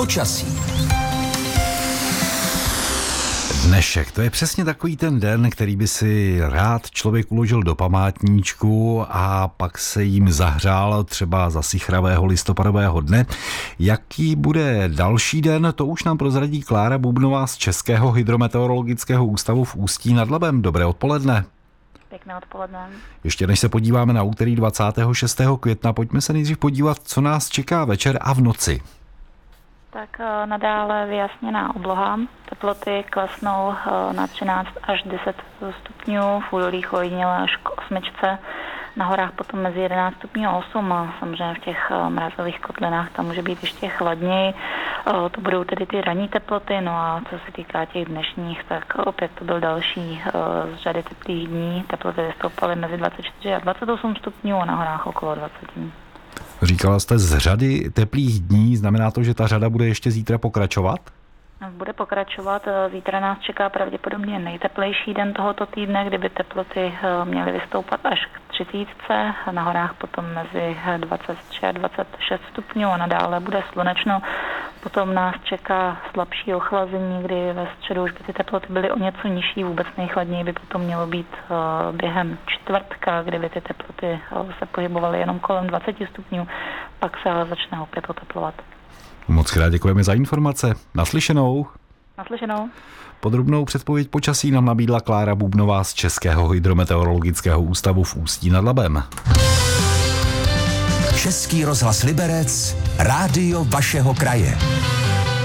počasí. Dnešek, to je přesně takový ten den, který by si rád člověk uložil do památníčku a pak se jim zahřál třeba za sichravého listopadového dne. Jaký bude další den, to už nám prozradí Klára Bubnová z Českého hydrometeorologického ústavu v Ústí nad Labem. Dobré odpoledne. Pěkné odpoledne. Ještě než se podíváme na úterý 26. května, pojďme se nejdřív podívat, co nás čeká večer a v noci. Tak nadále vyjasněná obloha. Teploty klesnou na 13 až 10 stupňů, v údolích ojediněle až k 8. Na horách potom mezi 11 stupňů a 8 a samozřejmě v těch mrazových kotlinách tam může být ještě chladněji. To budou tedy ty ranní teploty, no a co se týká těch dnešních, tak opět to byl další z řady teplých dní. Teploty vystoupaly mezi 24 a 28 stupňů a na horách okolo 20. Říkala jste z řady teplých dní, znamená to, že ta řada bude ještě zítra pokračovat? Bude pokračovat. Zítra nás čeká pravděpodobně nejteplejší den tohoto týdne, kdyby teploty měly vystoupat až k 30. Na horách potom mezi 23 a 26 stupňů a nadále bude slunečno. Potom nás čeká slabší ochlazení, kdy ve středu už by ty teploty byly o něco nižší. Vůbec nejchladněji by potom mělo být během čtvrtka, kdyby ty teploty se pohybovaly jenom kolem 20 stupňů. Pak se ale začne opět oteplovat. Moc krát děkujeme za informace. Naslyšenou. Naslyšenou. Podrobnou předpověď počasí nám nabídla Klára Bubnová z Českého hydrometeorologického ústavu v Ústí nad Labem. Český rozhlas Liberec, rádio vašeho kraje.